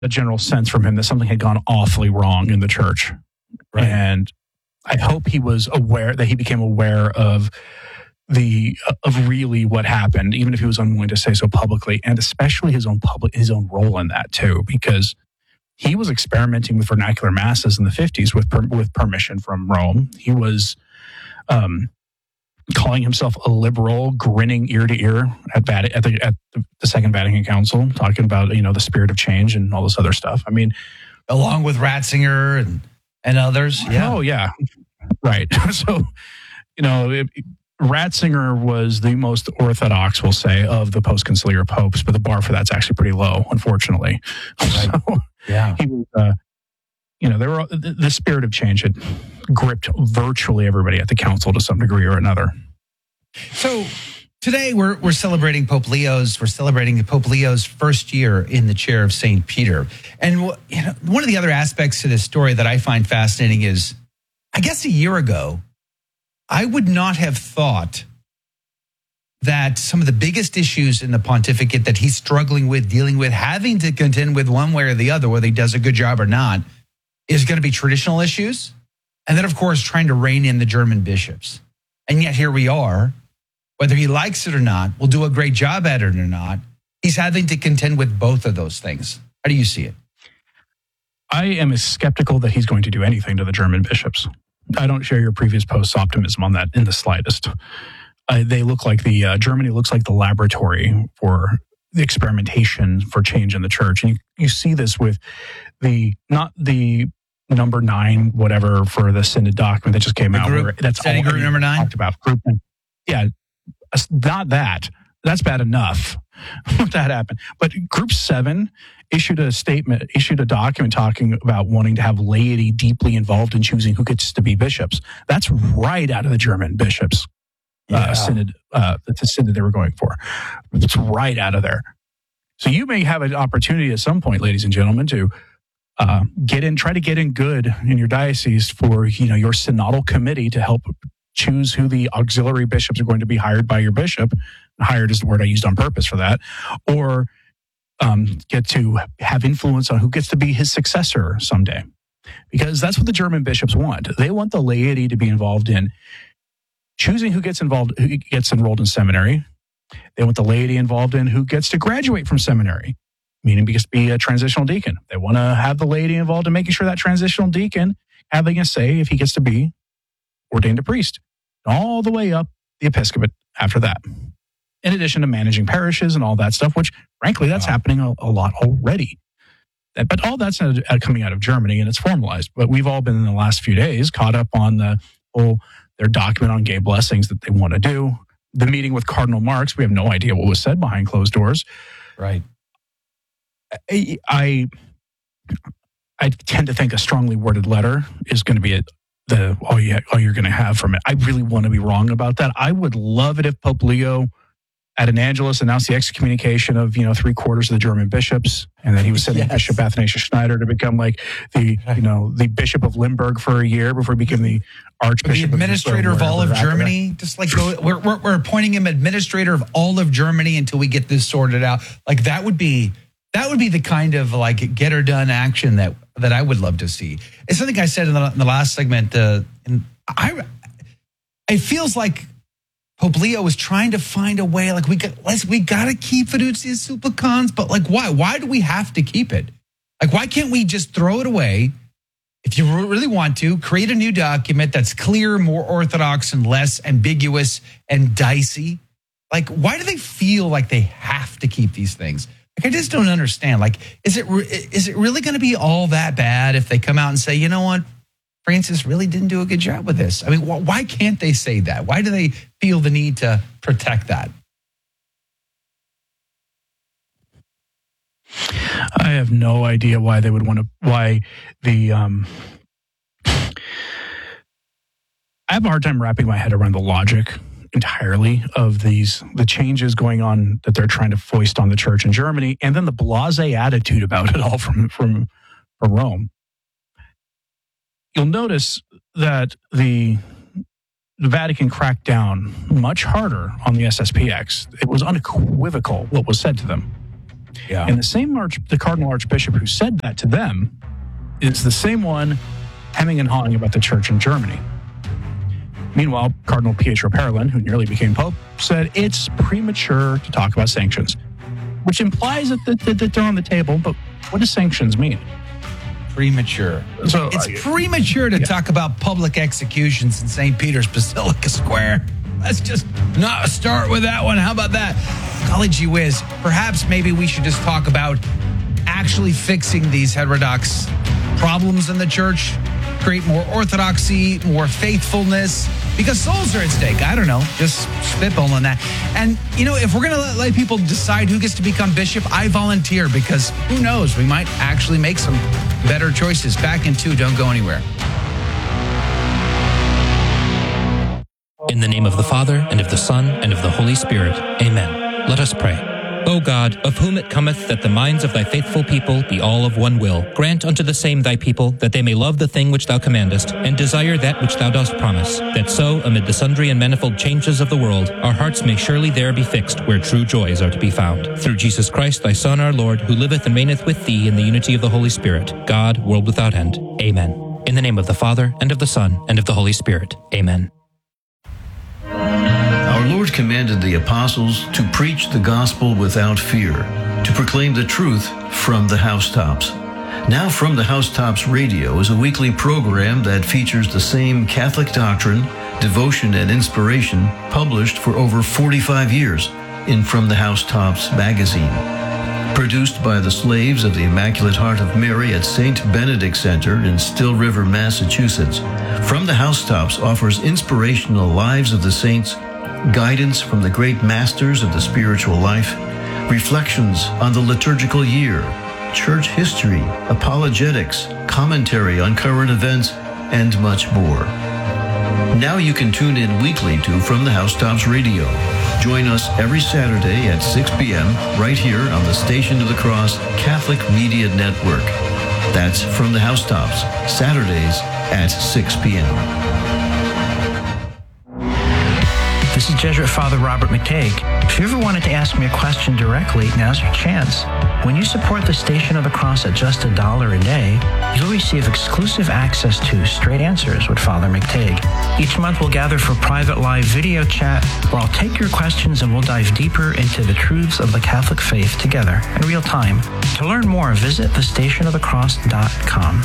a general sense from him that something had gone awfully wrong in the church. Right. And I hope he was aware, that he became aware of really what happened, even if he was unwilling to say so publicly, and especially his own role in that too, because he was experimenting with vernacular masses in the 50s with permission from Rome. He was calling himself a liberal, grinning ear to ear at the Second Vatican Council, talking about the spirit of change and all this other stuff. I mean, along with Ratzinger and others. Yeah. Oh yeah, right. So Ratzinger was the most orthodox, we'll say, of the post-conciliar popes, but the bar for that's actually pretty low, unfortunately. Right. So, yeah, he was. The spirit of change had gripped virtually everybody at the council to some degree or another. So today we're celebrating Pope Leo's first year in the chair of St. Peter. And one of the other aspects to this story that I find fascinating is, I guess a year ago, I would not have thought that some of the biggest issues in the pontificate that he's struggling with, dealing with, having to contend with one way or the other, whether he does a good job or not, is going to be traditional issues. And then, of course, trying to rein in the German bishops. And yet here we are, whether he likes it or not, will do a great job at it or not, he's having to contend with both of those things. How do you see it? I am as skeptical that he's going to do anything to the German bishops. I don't share your previous post's optimism on that in the slightest. They look like Germany looks like the laboratory for the experimentation for change in the church. And you see this with not the number 9, whatever, for the Synod document that just came out. Group, that's all group number 9? Talked about. Yeah, not that. That's bad enough. That happened. But Group 7 issued a document talking about wanting to have laity deeply involved in choosing who gets to be bishops. That's right out of the German bishops' synod, the synod they were going for. It's right out of there. So you may have an opportunity at some point, ladies and gentlemen, to try to get in good in your diocese for your synodal committee to help choose who the auxiliary bishops are going to be hired by your bishop. Hired is the word I used on purpose for that. Or get to have influence on who gets to be his successor someday. Because that's what the German bishops want. They want the laity to be involved in choosing who gets enrolled in seminary. They want the laity involved in who gets to graduate from seminary, meaning because be a transitional deacon. They want to have the laity involved in making sure that transitional deacon having a say if he gets to be ordained a priest, all the way up the episcopate after that. In addition to managing parishes and all that stuff, which frankly, that's happening a lot already. But all that's coming out of Germany and it's formalized. But we've all been in the last few days caught up on their document on gay blessings that they want to do. The meeting with Cardinal Marx, we have no idea what was said behind closed doors. Right. I tend to think a strongly worded letter is going to be all you're going to have from it. I really want to be wrong about that. I would love it if Pope Leo at an Angelus announced the excommunication of 3/4 of the German bishops, and then he was sending Bishop Athanasius Schneider to become like the Bishop of Limburg for a year before he became the Archbishop, the administrator of all of Germany. Just like we're appointing him administrator of all of Germany until we get this sorted out. Like that would be the kind of like get her done action that I would love to see. It's something I said in the last segment. It feels like Pope Leo was trying to find a way, like we got to keep Fiducia Supplicans, but like why? Why do we have to keep it? Like why can't we just throw it away? If you really want to, create a new document that's clear, more orthodox, and less ambiguous and dicey. Like why do they feel like they have to keep these things? Like I just don't understand. Like is it really going to be all that bad if they come out and say, you know what? Francis really didn't do a good job with this. I mean, why can't they say that? Why do they feel the need to protect that? I have no idea why they would want to. I have a hard time wrapping my head around the logic entirely of the changes going on that they're trying to foist on the church in Germany, and then the blasé attitude about it all from Rome. You'll notice that the Vatican cracked down much harder on the SSPX. It was unequivocal what was said to them. Yeah. And the Cardinal Archbishop who said that to them is the same one hemming and hawing about the church in Germany. Meanwhile, Cardinal Pietro Parolin, who nearly became Pope, said it's premature to talk about sanctions, which implies that they're on the table. But what does sanctions mean? Premature. So It's premature to talk about public executions in St. Peter's Basilica Square. Let's just not start with that one. How about that? Golly gee whiz. Perhaps maybe we should just talk about actually fixing these heterodox problems in the church, create more orthodoxy, more faithfulness, because souls are at stake. I don't know, just spitballing that. And, if we're going to let people decide who gets to become bishop, I volunteer, because who knows, we might actually make some better choices. Back in 2, don't go anywhere. In the name of the Father, and of the Son, and of the Holy Spirit. Amen. Let us pray. O God, of whom it cometh that the minds of thy faithful people be all of one will, grant unto the same thy people that they may love the thing which thou commandest, and desire that which thou dost promise, that so, amid the sundry and manifold changes of the world, our hearts may surely there be fixed where true joys are to be found. Through Jesus Christ, thy Son, our Lord, who liveth and reigneth with thee in the unity of the Holy Spirit, God, world without end. Amen. In the name of the Father, and of the Son, and of the Holy Spirit. Amen. Our Lord commanded the apostles to preach the gospel without fear, to proclaim the truth from the housetops. Now From the Housetops Radio is a weekly program that features the same Catholic doctrine, devotion, and inspiration published for over 45 years in From the Housetops magazine. Produced by the Slaves of the Immaculate Heart of Mary at St. Benedict Center in Still River, Massachusetts, From the Housetops offers inspirational lives of the saints, guidance from the great masters of the spiritual life, reflections on the liturgical year, church history, apologetics, commentary on current events, and much more. Now you can tune in weekly to From the Housetops Radio. Join us every Saturday at 6 p.m. right here on the Station of the Cross Catholic Media Network. That's From the Housetops, Saturdays at 6 p.m. This is Jesuit Father Robert McTague. If you ever wanted to ask me a question directly, now's your chance. When you support the Station of the Cross at just $1 a day, you'll receive exclusive access to Straight Answers with Father McTague. Each month we'll gather for private live video chat where I'll take your questions and we'll dive deeper into the truths of the Catholic faith together in real time. To learn more, visit thestationofthecross.com.